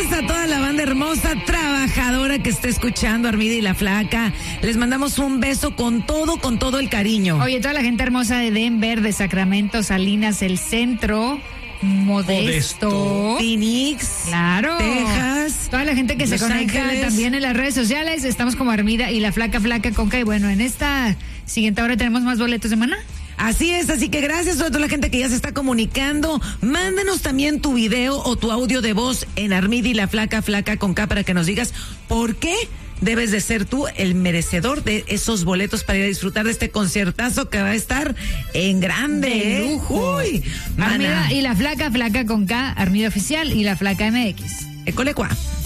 gracias a toda la banda hermosa, trabajadora que está escuchando Armida y la Flaca. Les mandamos un beso con todo el cariño. Oye, toda la gente hermosa de Denver, de Sacramento, Salinas, el centro, Modesto, Phoenix, claro, Texas, toda la gente que Los se conecta Ángeles. también en las redes sociales. Estamos como Armida y la Flaca con K. Y bueno, en esta siguiente hora tenemos más boletos de Maná. Así es, así que gracias a toda la gente que ya se está comunicando. Mándanos también tu video o tu audio de voz en Armida y la Flaca con K para que nos digas por qué debes de ser tú el merecedor de esos boletos para ir a disfrutar de este conciertazo que va a estar en grande. De lujo. Uy, Armida Maná. y la Flaca con K, Armida Oficial y la Flaca MX. École cuá.